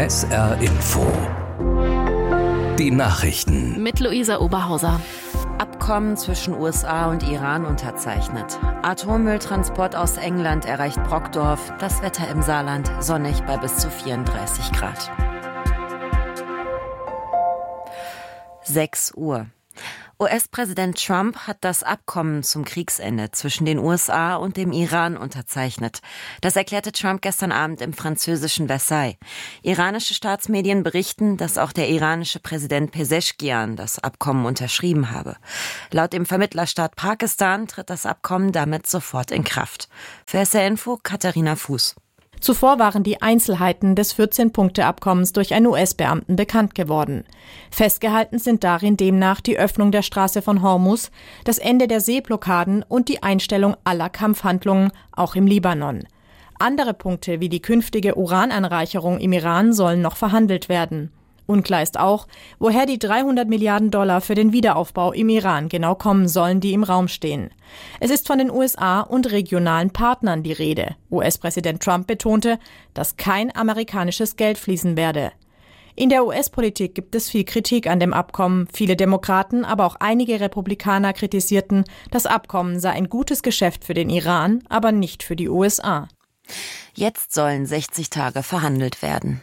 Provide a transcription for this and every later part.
SR Info. Die Nachrichten. Mit Luisa Oberhauser. Abkommen zwischen USA und Iran unterzeichnet. Atommülltransport aus England erreicht Brockdorf. Das Wetter im Saarland sonnig bei bis zu 34 Grad. 6 Uhr. US-Präsident Trump hat das Abkommen zum Kriegsende zwischen den USA und dem Iran unterzeichnet. Das erklärte Trump gestern Abend im französischen Versailles. Iranische Staatsmedien berichten, dass auch der iranische Präsident Pezeshkian das Abkommen unterschrieben habe. Laut dem Vermittlerstaat Pakistan tritt das Abkommen damit sofort in Kraft. Für SR Info Katharina Fuß. Zuvor waren die Einzelheiten des 14-Punkte-Abkommens durch einen US-Beamten bekannt geworden. Festgehalten sind darin demnach die Öffnung der Straße von Hormuz, das Ende der Seeblockaden und die Einstellung aller Kampfhandlungen, auch im Libanon. Andere Punkte wie die künftige Urananreicherung im Iran sollen noch verhandelt werden. Unklar ist auch, woher die $300 Milliarden für den Wiederaufbau im Iran genau kommen sollen, die im Raum stehen. Es ist von den USA und regionalen Partnern die Rede. US-Präsident Trump betonte, dass kein amerikanisches Geld fließen werde. In der US-Politik gibt es viel Kritik an dem Abkommen. Viele Demokraten, aber auch einige Republikaner kritisierten, das Abkommen sei ein gutes Geschäft für den Iran, aber nicht für die USA. Jetzt sollen 60 Tage verhandelt werden.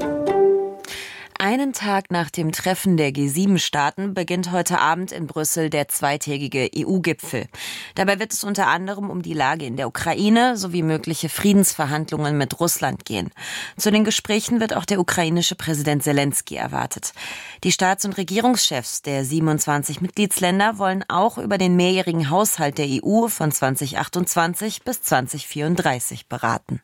Einen Tag nach dem Treffen der G7-Staaten beginnt heute Abend in Brüssel der zweitägige EU-Gipfel. Dabei wird es unter anderem um die Lage in der Ukraine sowie mögliche Friedensverhandlungen mit Russland gehen. Zu den Gesprächen wird auch der ukrainische Präsident Zelensky erwartet. Die Staats- und Regierungschefs der 27 Mitgliedsländer wollen auch über den mehrjährigen Haushalt der EU von 2028 bis 2034 beraten.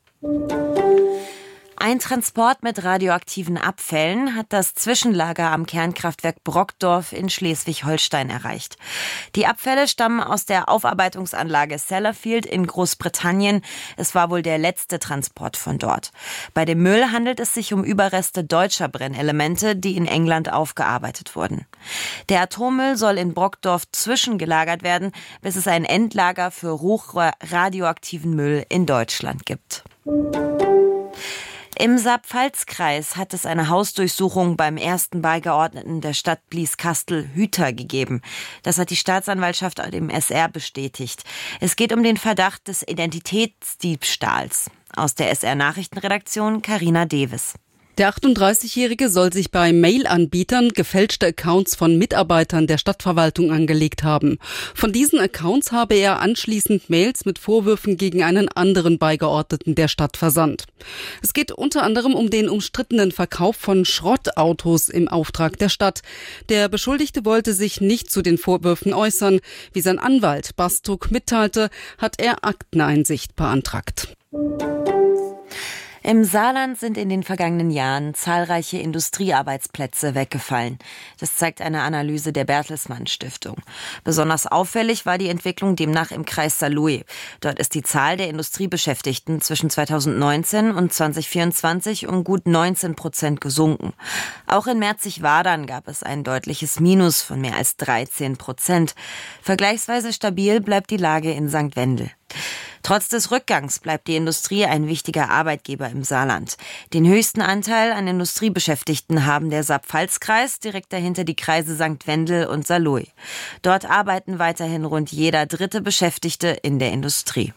Ein Transport mit radioaktiven Abfällen hat das Zwischenlager am Kernkraftwerk Brockdorf in Schleswig-Holstein erreicht. Die Abfälle stammen aus der Aufarbeitungsanlage Sellafield in Großbritannien. Es war wohl der letzte Transport von dort. Bei dem Müll handelt es sich um Überreste deutscher Brennelemente, die in England aufgearbeitet wurden. Der Atommüll soll in Brockdorf zwischengelagert werden, bis es ein Endlager für hochradioaktiven Müll in Deutschland gibt. Im Saarpfalz-Kreis hat es eine Hausdurchsuchung beim ersten Beigeordneten der Stadt Blieskastel Hüter gegeben. Das hat die Staatsanwaltschaft dem SR bestätigt. Es geht um den Verdacht des Identitätsdiebstahls. Aus der SR-Nachrichtenredaktion Carina Devis. Der 38-Jährige soll sich bei Mail-Anbietern gefälschte Accounts von Mitarbeitern der Stadtverwaltung angelegt haben. Von diesen Accounts habe er anschließend Mails mit Vorwürfen gegen einen anderen Beigeordneten der Stadt versandt. Es geht unter anderem um den umstrittenen Verkauf von Schrottautos im Auftrag der Stadt. Der Beschuldigte wollte sich nicht zu den Vorwürfen äußern. Wie sein Anwalt Bastuk mitteilte, hat er Akteneinsicht beantragt. Im Saarland sind in den vergangenen Jahren zahlreiche Industriearbeitsplätze weggefallen. Das zeigt eine Analyse der Bertelsmann Stiftung. Besonders auffällig war die Entwicklung demnach im Kreis Saarlouis. Dort ist die Zahl der Industriebeschäftigten zwischen 2019 und 2024 um gut 19% gesunken. Auch in Merzig-Wadern gab es ein deutliches Minus von mehr als 13%. Vergleichsweise stabil bleibt die Lage in St. Wendel. Trotz des Rückgangs bleibt die Industrie ein wichtiger Arbeitgeber im Saarland. Den höchsten Anteil an Industriebeschäftigten haben der Saarpfalz-Kreis, direkt dahinter die Kreise St. Wendel und Saarlouis. Dort arbeiten weiterhin rund jeder dritte Beschäftigte in der Industrie.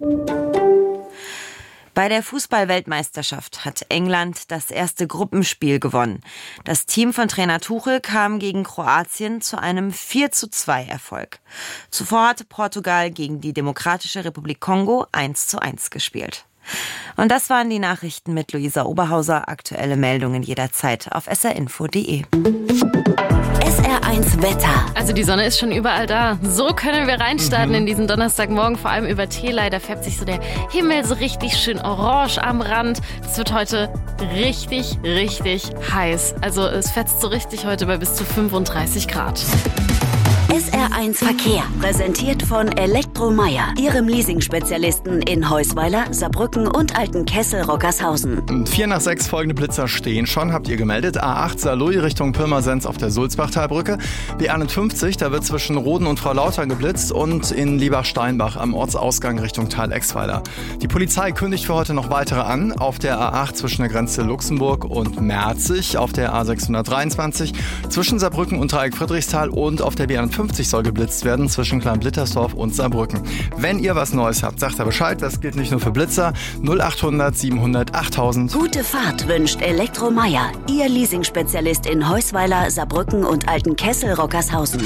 Bei der Fußball-Weltmeisterschaft hat England das erste Gruppenspiel gewonnen. Das Team von Trainer Tuchel kam gegen Kroatien zu einem 4:2 Erfolg. Zuvor hatte Portugal gegen die Demokratische Republik Kongo 1:1 gespielt. Und das waren die Nachrichten mit Luisa Oberhauser. Aktuelle Meldungen jederzeit auf srinfo.de. SR1 Wetter. Also die Sonne ist schon überall da. So können wir reinstarten in diesen Donnerstagmorgen, vor allem über Thelei. Da färbt sich so der Himmel so richtig schön orange am Rand. Es wird heute richtig, richtig heiß. Also es fetzt so richtig heute bei bis zu 35 Grad. SR1 Verkehr, präsentiert von Elektromeier, Ihrem Leasing-Spezialisten in Heusweiler, Saarbrücken und Altenkessel-Rockershausen. 5:45 folgende Blitzer stehen schon, habt ihr gemeldet. A8 Saarlouis Richtung Pirmasens auf der Sulzbachtalbrücke. B51, da wird zwischen Roden und Frau Lauter geblitzt und in Liebach-Steinbach am Ortsausgang Richtung Thal-Exweiler. Die Polizei kündigt für heute noch weitere an. Auf der A8 zwischen der Grenze Luxemburg und Merzig, auf der A623 zwischen Saarbrücken und Dreieck Friedrichsthal und auf der B51 soll geblitzt werden zwischen Klein-Blittersdorf und Saarbrücken. Wenn ihr was Neues habt, sagt da Bescheid. Das gilt nicht nur für Blitzer. 0800 700 8000. Gute Fahrt wünscht Elektromeier, Ihr Leasing-Spezialist in Heusweiler, Saarbrücken und Altenkessel-Rockershausen.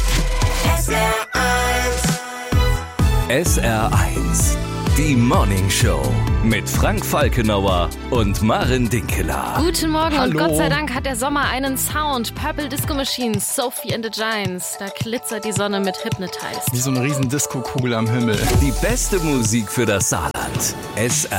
SR1, die Morning Show mit Frank Falkenauer und Maren Dinkeler. Guten Morgen. Hallo. Und Gott sei Dank hat der Sommer einen Sound. Purple Disco Machine, Sophie and the Giants. Da glitzert die Sonne mit Hypnotized. Wie so eine riesen Disco-Kugel am Himmel. Die beste Musik für das Saarland. SR